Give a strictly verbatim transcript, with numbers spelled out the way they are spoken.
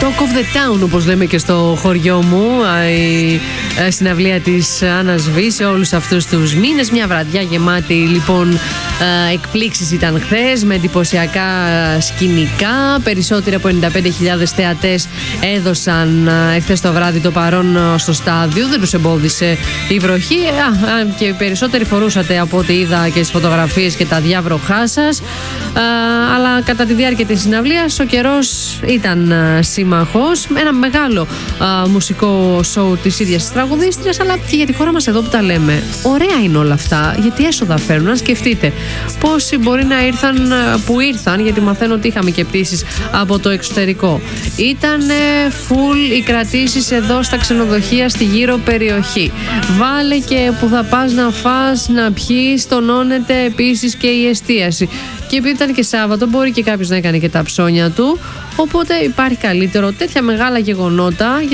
Talk of the Town, όπως λέμε και στο χωριό μου, η συναυλία της Άννας Β σε όλους αυτούς τους μήνες. Μια βραδιά γεμάτη λοιπόν εκπλήξεις ήταν χθες, με εντυπωσιακά σκηνικά. Περισσότεροι από ενενήντα πέντε χιλιάδες θεατές έδωσαν εχθές το βράδυ το παρόν στο στάδιο. Δεν τους εμπόδισε η βροχή. Α, και οι περισσότεροι φορούσατε, από ό,τι είδα και στις φωτογραφίες, και τα διάβροχά σας. Αλλά κατά τη διάρκεια της συναυλίας ο καιρός ήταν σύμμαχος. Ένα μεγάλο α, μουσικό σοου της ίδιας της τραγουδίστριας, αλλά και για τη χώρα μας εδώ που τα λέμε. Ωραία είναι όλα αυτά, γιατί έσοδα φέρνουν. Αν σκεφτείτε πόσοι μπορεί να ήρθαν, που ήρθαν, γιατί μαθαίνω ότι είχαμε και πτήσεις από το εξωτερικό. Ήταν full οι κρατήσεις εδώ στα ξενοδοχεία στη γύρω περιοχή. Βάλε και που θα πας να φας, να πιείς, τονώνεται επίσης και η εστίαση. Και επειδή ήταν και Σάββατο, μπορεί και κάποιος να έκανε και τα ψώνια του. Οπότε υπάρχει καλύτερο τέτοια μεγάλα γεγονότα